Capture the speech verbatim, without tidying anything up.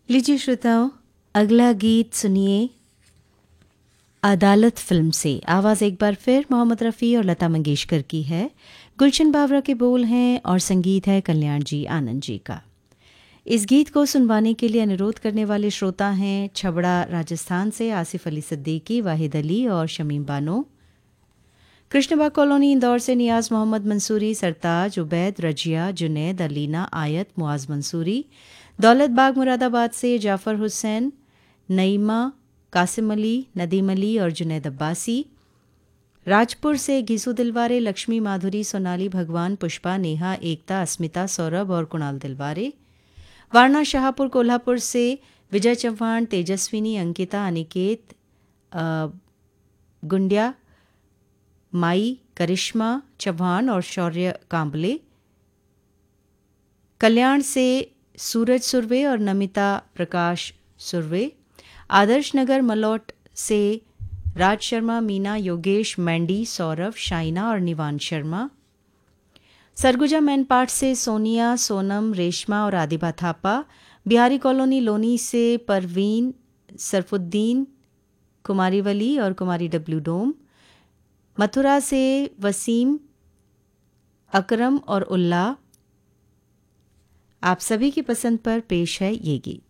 लीजिए श्रोताओं, अगला गीत सुनिए अदालत फिल्म से। आवाज़ एक बार फिर मोहम्मद रफ़ी और लता मंगेशकर की है। गुलशन बावरा के बोल हैं और संगीत है कल्याण जी आनंद जी का। इस गीत को सुनवाने के लिए अनुरोध करने वाले श्रोता हैं छबड़ा राजस्थान से आसिफ अली सिद्दीकी, वाहिद अली और शमीम बानो। कृष्णबाग कॉलोनी इंदौर से नियाज मोहम्मद मंसूरी, सरताज, उबैद, रजिया, जुनैद, अलीना, आयत, मुआज मंसूरी। दौलत बाग मुरादाबाद से जाफ़र हुसैन, नईमा, कासिम अली, नदीम अली और जुनैद अब्बासी। राजपुर से घीसू दिलवारे, लक्ष्मी, माधुरी, सोनाली, भगवान, पुष्पा, नेहा, एकता, अस्मिता, सौरभ और कुणाल दिलवारे। वारणा शाहपुर कोल्हापुर से विजय चौहान, तेजस्विनी, अंकिता, अनिकेत, गुंडिया, माई, करिश्मा चौहान और शौर्य कांबले। कल्याण से सूरज सुरवे और नमिता प्रकाश सुरवे। आदर्श नगर मलौट से राज शर्मा, मीना, योगेश, मैंडी, सौरभ, शाइना और निवान शर्मा। सरगुजा मैनपाट से सोनिया, सोनम, रेशमा और आदिबा थापा। बिहारी कॉलोनी लोनी से परवीन, सरफुद्दीन, कुमारी वली और कुमारी डब्ल्यू डोम। मथुरा से वसीम, अकरम और उल्ला। आप सभी की पसंद पर पेश है ये गीत।